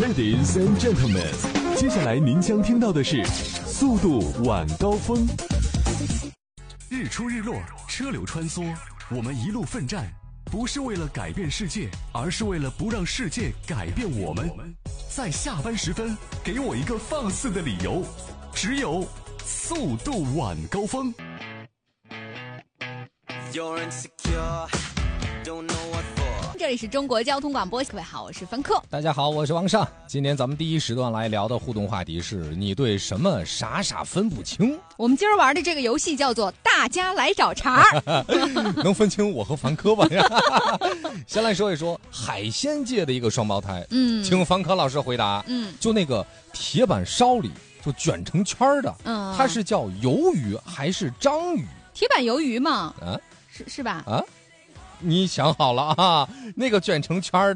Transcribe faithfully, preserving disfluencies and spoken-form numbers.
Ladies and gentlemen， 接下来您将听到的是速度晚高峰。日出日落，车流穿梭，我们一路奋战，不是为了改变世界，而是为了不让世界改变我们。在下班时分，给我一个放肆的理由，只有速度晚高峰。 这里是中国交通广播，各位好，我是凡客。 大家好，我是王尚。今天咱们第一时段来聊的互动话题是你对什么傻傻分不清。 我们今儿玩的这个游戏叫做大家来找茬能分清我和凡科吧？先来说一说海鲜界的一个双胞胎，嗯，请凡科老师回答。嗯，就那个铁板烧里就卷成圈的，嗯，它是叫鱿鱼还是章鱼？ 铁板鱿鱼嘛， 啊， 是是吧？ 啊，你想好了啊？那个卷成圈的。